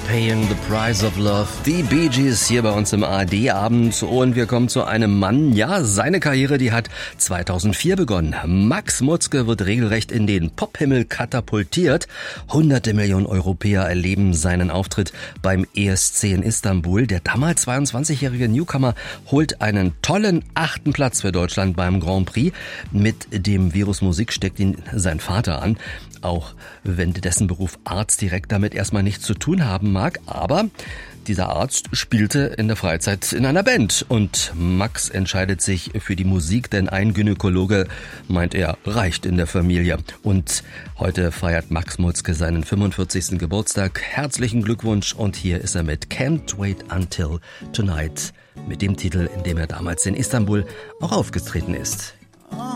Paying the Price of Love. Die Bee Gees hier bei uns im ARD-Abend und wir kommen zu einem Mann, ja, seine Karriere, die hat 2004 begonnen. Max Mutzke wird regelrecht in den Pophimmel katapultiert. Hunderte Millionen Europäer erleben seinen Auftritt beim ESC in Istanbul. Der damals 22-jährige Newcomer holt einen tollen 8. Platz für Deutschland beim Grand Prix. Mit dem Virus Musik steckt ihn sein Vater an. Auch wenn dessen Beruf Arzt direkt damit erstmal nichts zu tun haben mag, aber dieser Arzt spielte in der Freizeit in einer Band und Max entscheidet sich für die Musik, denn ein Gynäkologe, meint er, reicht in der Familie. Und heute feiert Max Mutzke seinen 45. Geburtstag. Herzlichen Glückwunsch und hier ist er mit Can't Wait Until Tonight, mit dem Titel, in dem er damals in Istanbul auch aufgetreten ist. Oh.